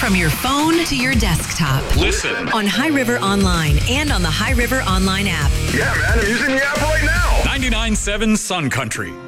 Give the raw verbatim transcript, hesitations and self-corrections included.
from your phone to your desktop. Listen on High River Online and on the High River Online app. Yeah, man, I'm using the app right now. ninety-nine point seven Sun Country.